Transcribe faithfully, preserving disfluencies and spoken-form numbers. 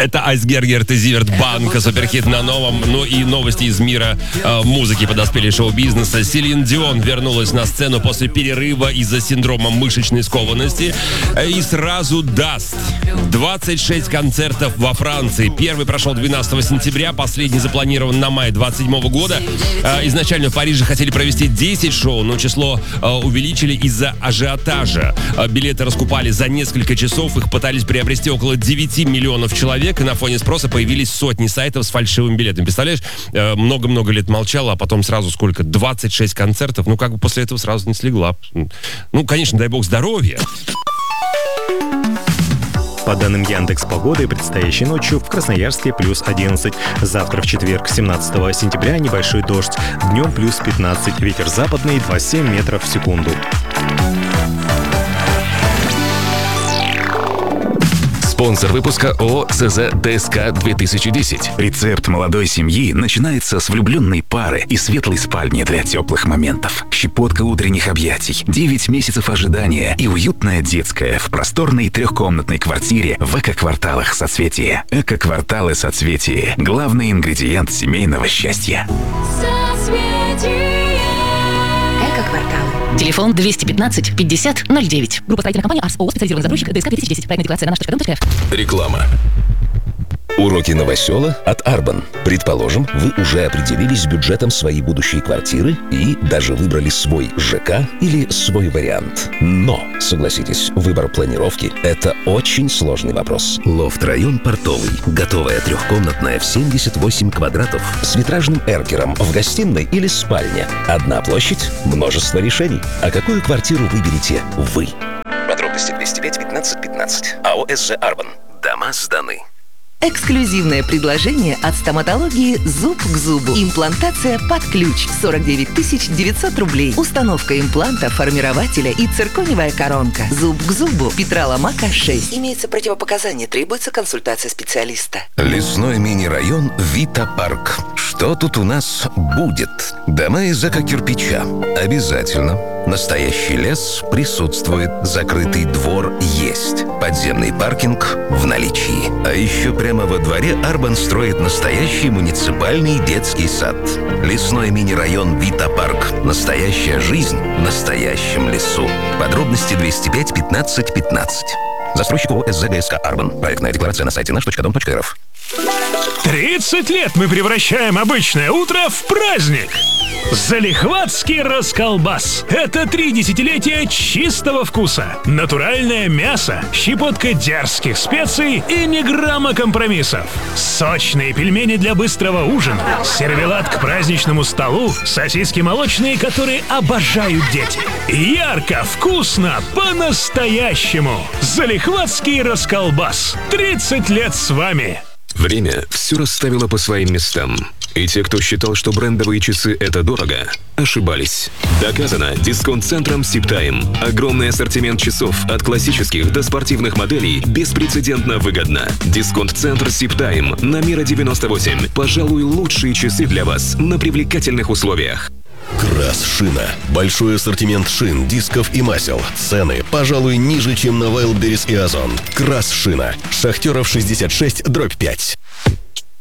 Это Айсгергер Зиверт Банк, суперхит на новом. Ну и новости из мира э, музыки подоспели шоу-бизнеса. Селин Дион вернулась на сцену после перерыва из-за синдрома мышечной скованности. И сразу даст двадцать шесть концертов во Франции. Первый прошел двенадцатого сентября, последний запланирован на май двадцать седьмого года. Э, изначально в Париже хотели провести десять шоу, но число э, увеличили из-за ажиотажа. Э, билеты раскупали за несколько часов, их пытались приобрести около девяти миллионов человек, и на фоне спроса появились сотни сайтов с фальшивым билетом. Представляешь, э, много-много лет молчала, а потом сразу сколько? двадцать шесть концертов. Ну, как бы после этого сразу не слегла. Ну, конечно, дай бог здоровья. По данным Яндекс.Погоды, предстоящей ночью в Красноярске плюс одиннадцать. Завтра в четверг, семнадцатого сентября, небольшой дождь. Днем плюс пятнадцать. Ветер западный двадцать семь метров в секунду. Спонсор выпуска ООО СЗ ДСК две тысячи десять. Рецепт молодой семьи начинается с влюбленной пары и светлой спальни для теплых моментов. Щепотка утренних объятий, девять месяцев ожидания и уютная детская в просторной трехкомнатной квартире в эко-кварталах Соцветия. Эко-кварталы Соцветия – главный ингредиент семейного счастья. Соцветие. Эко-кварталы. Телефон двести пятнадцать пятьдесят ноль девять. Группа строительной компании Арс ООО, специализированный застройщик ДСК две тысячи десять. Проектная декларация на наш точка ком точка эф. Реклама. Уроки новосела от Арбан. Предположим, вы уже определились с бюджетом своей будущей квартиры и даже выбрали свой ЖК или свой вариант. Но, согласитесь, выбор планировки – это очень сложный вопрос. Лофт-район Портовый. Готовая трехкомнатная в семьдесят восемь квадратов с витражным эркером в гостиной или спальне. Одна площадь, множество решений. А какую квартиру выберете вы? Подробности двести пять пятнадцать пятнадцать. АО СЖ Арбан. Дома сданы. Эксклюзивное предложение от стоматологии «Зуб к зубу». Имплантация под ключ. сорок девять тысяч девятьсот рублей. Установка импланта, формирователя и циркониевая коронка. Зуб к зубу. Петра Ломака, шесть. Имеется противопоказание. Требуется консультация специалиста. Лесной мини-район Вита Парк. Что тут у нас будет? Дома из эко-кирпича. Обязательно. Настоящий лес присутствует. Закрытый двор есть. Подземный паркинг в наличии. А еще прямо во дворе Арбан строит настоящий муниципальный детский сад. Лесной мини-район Вита Парк. Настоящая жизнь в настоящем лесу. Подробности двести пять пятнадцать пятнадцать. Застройщик ООО СЗ ДСК Арбан. Проектная декларация на сайте наш точка дом точка рф. тридцать лет мы превращаем обычное утро в праздник. Залихватский расколбас. Это три десятилетия чистого вкуса. Натуральное мясо, щепотка дерзких специй и ни грамма компромиссов. Сочные пельмени для быстрого ужина, сервелат к праздничному столу, сосиски молочные, которые обожают дети. Ярко, вкусно, по-настоящему. Залихватский расколбас. тридцать лет с вами. Время все расставило по своим местам. И те, кто считал, что брендовые часы – это дорого, ошибались. Доказано дисконт-центром Сиптайм. Огромный ассортимент часов от классических до спортивных моделей беспрецедентно выгодно. Дисконт-центр Сиптайм на Мира девяносто восемь. Пожалуй, лучшие часы для вас на привлекательных условиях. Крас-шина. Большой ассортимент шин, дисков и масел. Цены, пожалуй, ниже, чем на Wildberries и Озон. Крас-шина. Шахтеров шестьдесят шесть, дробь пять.